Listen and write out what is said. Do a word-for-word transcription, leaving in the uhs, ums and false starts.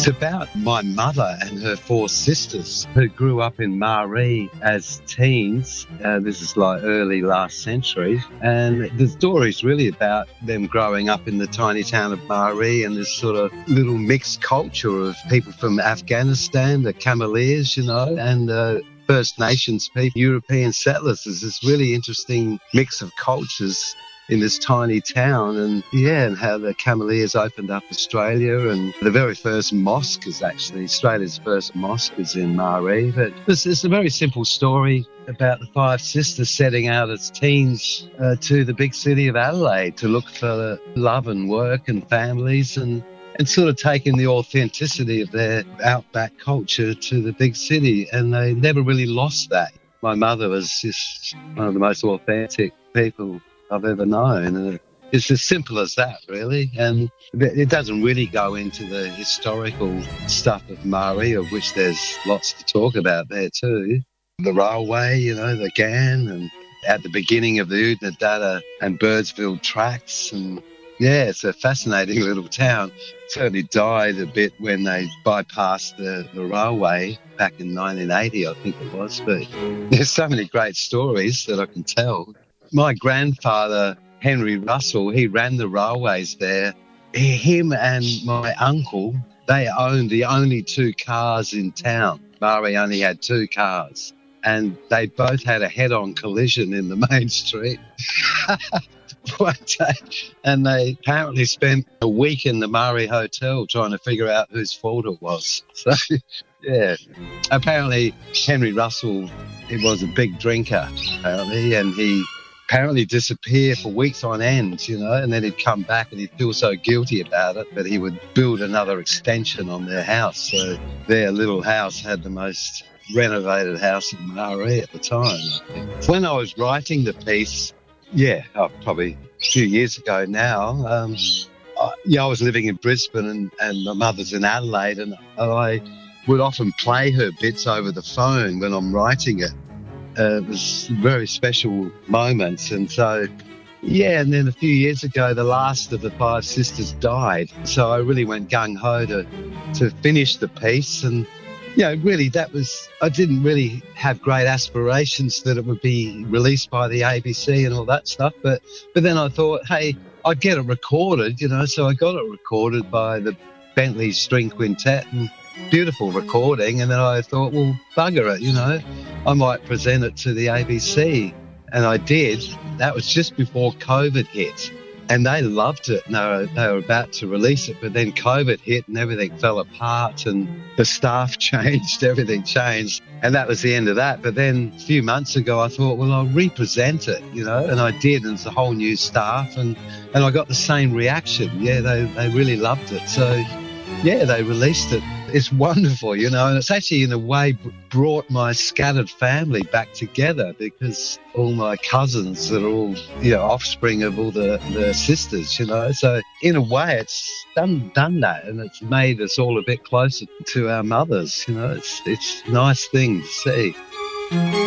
It's about my mother and her four sisters who grew up in Maree as teens. Uh, this is like early last century. And the story is really about them growing up in the tiny town of Maree and this sort of little mixed culture of people from Afghanistan, the Cameleers, you know, and uh, First Nations people, European settlers. There's this really interesting mix of cultures in this tiny town, and yeah, and how the Cameleers opened up Australia, and the very first mosque is actually, Australia's first mosque is in Maree. But it's, it's a very simple story about the five sisters setting out as teens uh, to the big city of Adelaide to look for love and work and families, and and sort of taking the authenticity of their outback culture to the big city, and they never really lost that. My mother was just one of the most authentic people I've ever known. And it's as simple as that, really. And it doesn't really go into the historical stuff of Maree, of which there's lots to talk about there too. The railway, you know, the Ghan, and at the beginning of the Oodnadatta and Birdsville tracks. And yeah, it's a fascinating little town. It certainly died a bit when they bypassed the, the railway back in nineteen eighty, I think it was. But there's so many great stories that I can tell. My grandfather, Henry Russell, he ran the railways there. Him and my uncle, they owned the only two cars in town. Maree only had two cars. And they both had a head-on collision in the main street one day. And they apparently spent a week in the Maree Hotel trying to figure out whose fault it was. So, yeah. Apparently, Henry Russell, he was a big drinker, apparently, and he apparently disappear for weeks on end, you know, and then he'd come back and he'd feel so guilty about it that he would build another extension on their house. So their little house had the most renovated house in Maree at the time. When I was writing the piece, yeah, oh, probably a few years ago now, um, I, yeah, I was living in Brisbane and, and my mother's in Adelaide, and I would often play her bits over the phone when I'm writing it. Uh, it was very special moments. And so, yeah, and then a few years ago, the last of the five sisters died. So I really went gung-ho to, to finish the piece. And, you know, really that was, I didn't really have great aspirations that it would be released by the A B C and all that stuff. But, but then I thought, hey, I'd get it recorded, you know, so I got it recorded by the Bentley String Quintet, and beautiful recording. And then I thought, well, bugger it, you know, I might present it to the A B C. And I did. That was just before COVID hit. And they loved it. And they were, they were about to release it, but then COVID hit and everything fell apart and the staff changed, everything changed. And that was the end of that. But then a few months ago, I thought, well, I'll represent it, you know, and I did. And it's a whole new staff. And, and I got the same reaction. Yeah, they, they really loved it. So, yeah, they released it. It's wonderful, you know, and it's actually in a way brought my scattered family back together, because all my cousins that are all, you know, offspring of all the, the sisters, you know. So in a way it's done done that, and it's made us all a bit closer to our mothers, you know. It's it's a nice thing to see.